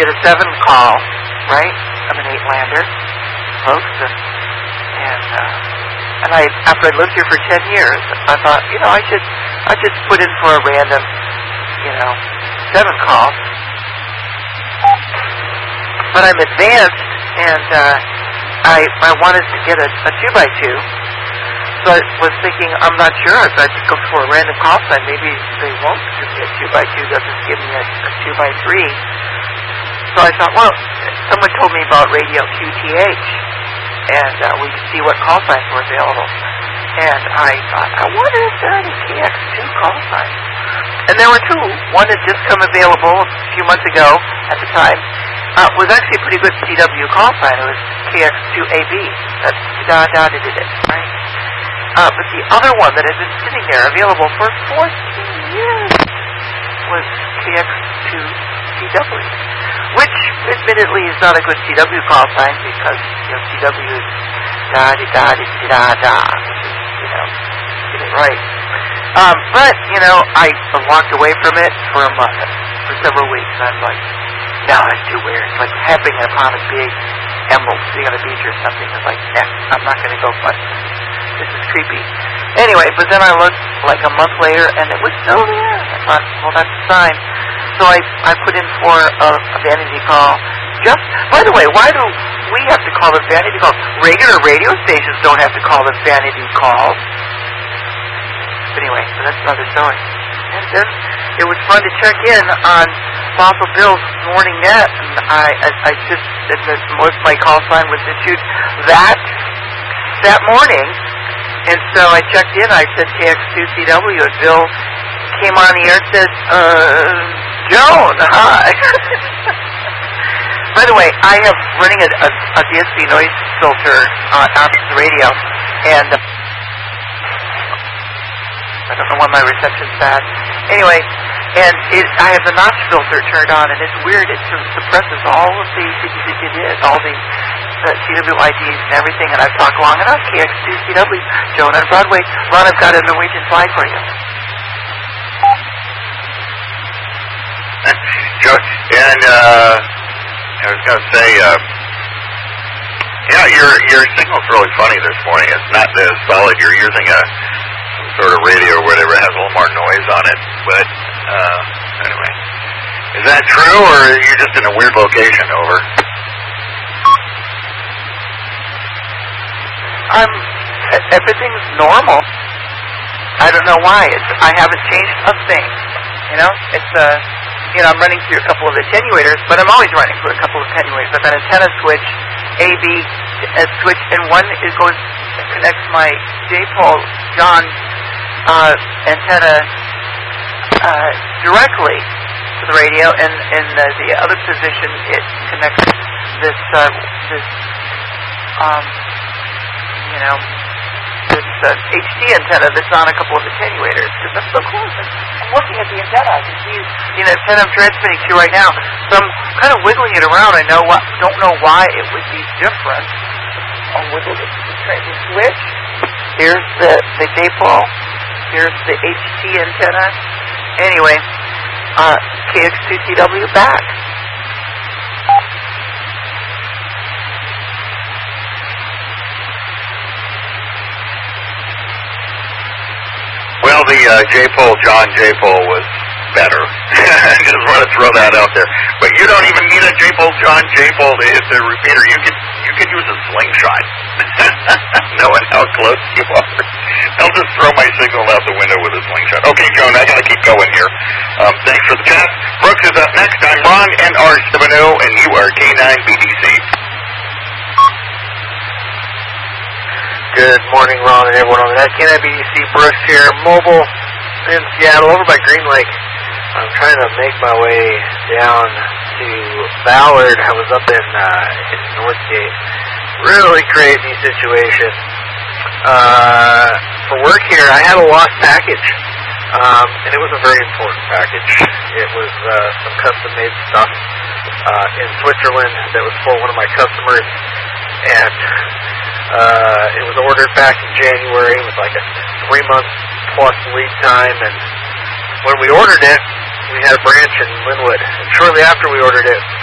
get a 7 call, right? I'm an 8-lander, folks, and after I lived here for 10 years, I thought, I should put in for a random, 7 call. But I'm advanced, and I wanted to get a 2x2. So I was thinking, I'm not sure if I go for a random call sign. Maybe they won't give me a 2x2. They'll just give me a 2x3. So I thought, well, someone told me about Radio QTH, and we could see what call signs were available. And I thought, I wonder if there are any KX2 call signs. And there were 2. One had just come available a few months ago at the time. Was actually a pretty good CW call sign. It was KX2AB. That's right? But the other one that had been sitting there available for 14 years was KX2CW, which admittedly is not a good CW call sign because CW is da-di-da-di-da-da, which is, get it right. But, I walked away from it for a month, for several weeks, and I'm like, no, it's too weird. It's like having upon a big emerald sitting on a beach or something. It's like, I'm not going to go for it. This is creepy. Anyway, but then I looked like a month later, and it was still there. I thought, well, that's a sign. So I put in for a vanity call. By the way, why do we have to call them vanity calls? Regular radio stations don't have to call them vanity calls. Anyway, so that's another story. And then it was fun to check in on Fossil Bill's morning net, and I just, most of my call sign was issued that morning. And so I checked in, I said KX2CW, and Bill came on the air and said, Joan, hi. By the way, I am running a DSP noise filter on the radio, and I don't know why my reception's bad. Anyway, and I have the notch filter turned on, and it's weird. It suppresses all of all the CWIDs and everything, and I've talked long enough. KX2CW, Joan on Broadway. Ron, I've got a Norwegian flag for you. Joan, and I was going to say, your signal's really funny this morning. It's not as solid. You're using some sort of radio or whatever. It has a little more noise on it. But anyway, is that true, or are you just in a weird location? Over. Everything's normal. I don't know why. I haven't changed a thing. It's I'm running through a couple of attenuators, but I'm always running through a couple of attenuators. I've got an antenna switch, AB switch, and one connects my J-pole John antenna directly to the radio, and in the other position it connects this HT antenna that's on a couple of attenuators, because I'm so close. I'm looking at the antenna. I can see the antenna I'm transmitting to right now. So I'm kind of wiggling it around. Don't know why it would be different. I'll wiggle the switch. Here's the J-pole. Here's the HT antenna. Anyway, KX2CW back. Well, the John J-pole was better. I just want to throw that out there. But you don't even need a John J-pole to hit the repeater. You could use a slingshot, knowing how close you are. I'll just throw my signal out the window with a slingshot. Okay, Joan, I got to keep going here. Thanks for the chat. Brooks is up next. I'm Ron, NR70, and you are K9BDC. Good morning, Ron, and everyone on that K9BDC. Brooks here, mobile in Seattle, over by Green Lake. I'm trying to make my way down to Ballard. I was up in Northgate. Really crazy situation. For work here, I had a lost package, and it was a very important package. It was some custom-made stuff in Switzerland that was for one of my customers, and it was ordered back in January. It was like a 3-month plus lead time, and when we ordered it, we had a branch in Linwood. And shortly after we ordered it,